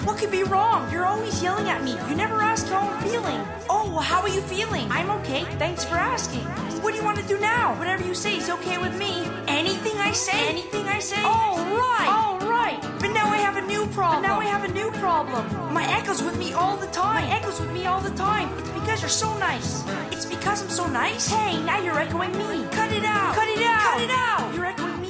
What could be wrong? You're always yelling at me. You never ask how I'm feeling. Oh, well, how are you feeling? I'm okay. Thanks for asking. What do you want to do now? Whatever you say is okay with me. Anything I say? Anything I say? All right. All right. But now I have a new problem. My echo's with me all the time. It's because you're so nice. It's because I'm so nice? Hey, now you're echoing me. Cut it out. You're